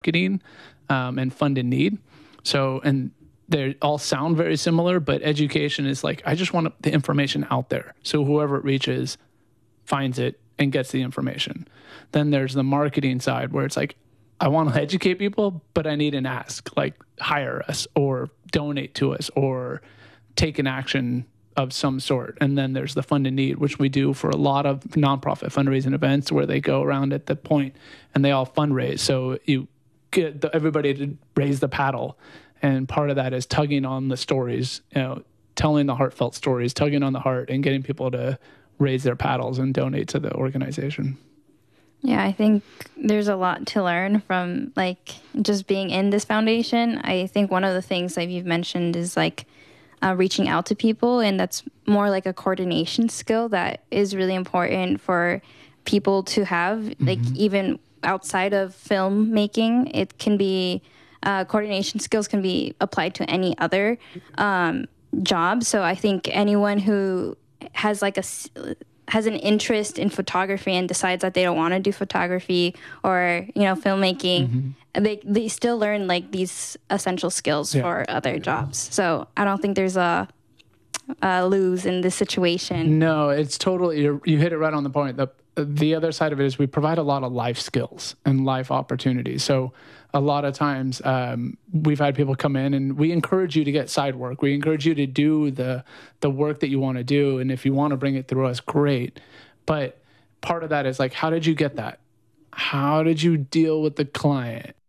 marketing and fund in need. So, and they all sound very similar, but education is like, I just want the information out there. So whoever it reaches finds it and gets the information. Then there's the marketing side where it's like, I want to educate people, but I need an ask, like hire us or donate to us or take an action of some sort. And then there's the fund in need, which we do for a lot of nonprofit fundraising events where they go around at the point and they all fundraise. So you get everybody to raise the paddle. And part of that is tugging on the stories, telling the heartfelt stories, tugging on the heart and getting people to raise their paddles and donate to the organization. Yeah, I think there's a lot to learn from like just being in this foundation. I think one of the things that you've mentioned is like reaching out to people, and that's more like a coordination skill that is really important for people to have, like even outside of filmmaking. It can be coordination skills can be applied to any other job. So I think anyone who has like has an interest in photography and decides that they don't want to do photography or filmmaking, they still learn like these essential skills for other jobs. So I don't think there's a lose in this situation. No, it's totally, you hit it right on the point. The other side of it is we provide a lot of life skills and life opportunities. So a lot of times we've had people come in and we encourage you to get side work. We encourage you to do the work that you want to do. And if you want to bring it through us, great. But part of that is like, how did you get that? How did you deal with the client?